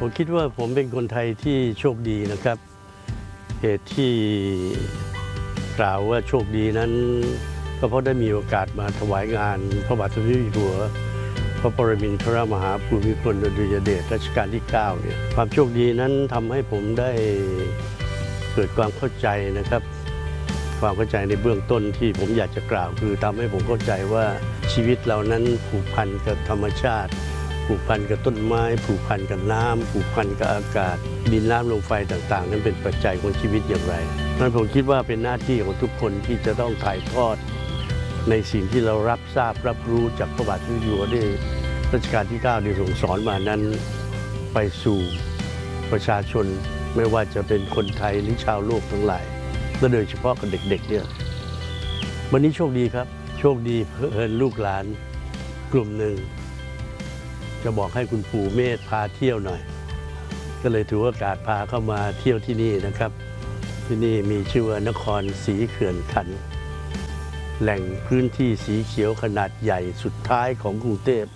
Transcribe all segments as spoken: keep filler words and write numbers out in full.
ผมคิดว่าผมเป็นคนไทยที่โชคดีนะครับเหตุที่กล่าวว่าโชคดีนั้นก็เพราะได้มีโอกาสมาถวายงานพระบาทสมเด็จพระเจ้าอยู่หัวพระปรมินทรมหาภูมิพลอดุลยเดชรัชกาลที่เก้าเนี่ยความโชคดีนั้นทำให้ผมได้เกิดความเข้าใจนะครับความเข้าใจในเบื้องต้นที่ผมอยากจะกล่าวคือทำให้ผมเข้าใจว่าชีวิตเรานั้นผูกพันกับธรรมชาติผูกพันกับต้นไม้ผูกพันกับน้ำผูกพันกับอากาศดินน้ำลมไฟต่างๆนั้นเป็นปัจจัยของชีวิตอย่างไรนั้นผมคิดว่าเป็นหน้าที่ของทุกคนที่จะต้องถ่ายทอดในสิ่งที่เรารับทราบรับรู้จากพระบาทสมเด็จอยู่หัวได้รัชกาลที่เก้าได้ทรงสอนมานั้นไปสู่ประชาชนไม่ว่าจะเป็นคนไทยหรือชาวโลกทั้งหลายและโดยเฉพาะกับเด็กๆเนี่ยวันนี้โชคดีครับโชคดีเพิ่นลูกหลานกลุ่มหนึ่งจะบอกให้คุณปู่เมธพาเที่ยวหน่อยก็เลยถือโอกาสพาเข้ามาเที่ยวที่นี่นะครับที่นี่มีชื่อว่านครศรีเขื่อนขันธ์แหล่งพื้นที่สีเขียวขนาดใหญ่สุดท้ายของกรุงเทพ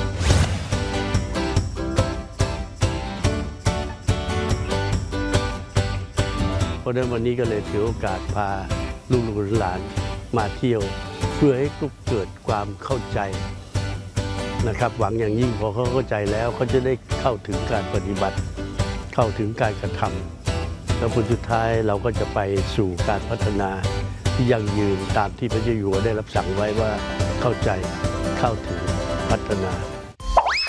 เพราะฉะนั้นวันนี้ก็เลยถือโอกาสพาลูกหลานมาเที่ยวเพื่อให้เกิดความเข้าใจนะครับหวังอย่างยิ่งพอเขาเข้าใจแล้วเขาจะได้เข้าถึงการปฏิบัติเข้าถึงการกระทำแล้วผลสุดท้ายเราก็จะไปสู่การพัฒนาที่ยั่งยืนตามที่พระเจ้าอยู่หัวได้รับสั่งไว้ว่าเข้าใจเข้าถึงพัฒนา